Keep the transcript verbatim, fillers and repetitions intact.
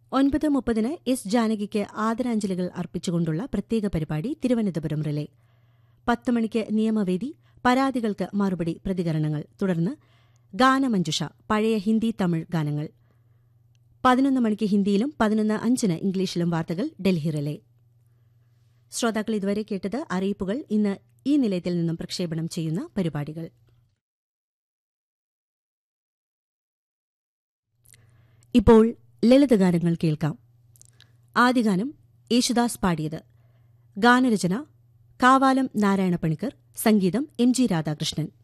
ഒൻപത് മുപ്പതിന് എസ് ജാനകിക്ക് ആദരാഞ്ജലികൾ അർപ്പിച്ചുകൊണ്ടുള്ള പ്രത്യേക പരിപാടി തിരുവനന്തപുരം റിലേ. പത്ത് മണിക്ക് നിയമവേദി, പരാതികൾക്ക് മറുപടി, പ്രതികരണങ്ങൾ. തുടർന്ന് ഗാനമഞ്ജുഷ, പഴയ ഹിന്ദി തമിഴ് ഗാനങ്ങൾ. പതിനൊന്ന് മണിക്ക് ഹിന്ദിയിലും പതിനൊന്ന് അഞ്ചിന് ഇംഗ്ലീഷിലും വാർത്തകൾ ഡൽഹി റിലേ. ശ്രോതാക്കൾ ഇതുവരെ കേട്ടത് അറിയിപ്പുകൾ. ഇന്ന് ഈ നിലയത്തിൽ നിന്നും പ്രക്ഷേപണം ചെയ്യുന്ന പരിപാടികൾ. ഇപ്പോൾ ലളിതഗാനങ്ങൾ കേൾക്കാം. ആദ്യഗാനം യേശുദാസ് പാടിയത്. ഗാനരചന കാവാലം നാരായണ പണിക്കർ, സംഗീതം എം ജി രാധാകൃഷ്ണൻ.